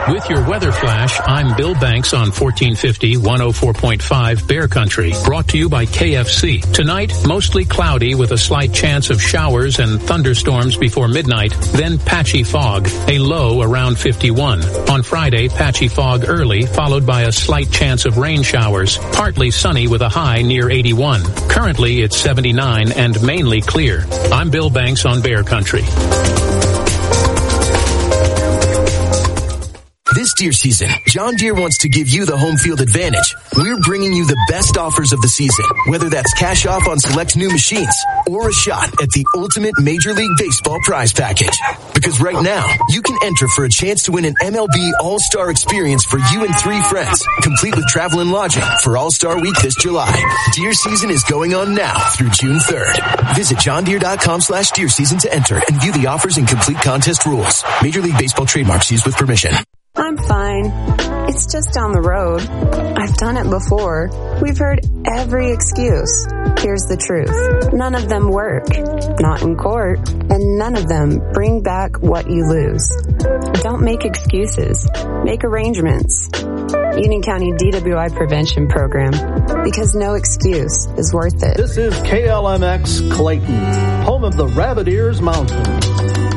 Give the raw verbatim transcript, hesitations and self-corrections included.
With your weather flash, I'm Bill Banks on fourteen fifty, one oh four point five Bear Country, brought to you by K F C. Tonight, mostly cloudy with a slight chance of showers and thunderstorms before midnight, then patchy fog, a low around fifty-one. On Friday, patchy fog early, followed by a slight chance of rain showers, partly sunny with a high near eighty-one. Currently, it's seventy-nine and mainly clear. I'm Bill Banks on Bear Country. This deer season, John Deere wants to give you the home field advantage. We're bringing you the best offers of the season, whether that's cash off on select new machines or a shot at the ultimate Major League Baseball prize package. Because right now, you can enter for a chance to win an M L B All-Star experience for you and three friends, complete with travel and lodging for All-Star Week this July. Deer season is going on now through June third. Visit johndeere.com slash deer season to enter and view the offers and complete contest rules. Major League Baseball trademarks used with permission. I'm fine. It's just down the road. I've done it before. We've heard every excuse. Here's the truth. None of them work. Not in court. And none of them bring back what you lose. Don't make excuses. Make arrangements. Union County D W I Prevention Program. Because no excuse is worth it. This is K L M X Clayton, home of the Rabbit Ears Mountains.